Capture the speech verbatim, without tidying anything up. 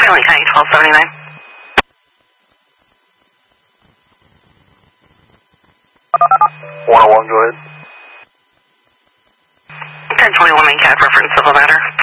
Sterling County twelve seventy-nine. one oh one, go ahead. ten twenty-one main cat reference civil matter.